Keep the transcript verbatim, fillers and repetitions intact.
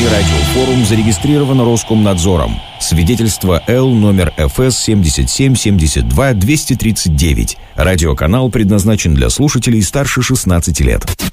радиофорум зарегистрирован Роскомнадзором. Свидетельство Л номер эф эс семьдесят семь семьдесят два двести тридцать девять. Радиоканал предназначен для слушателей старше шестнадцати лет.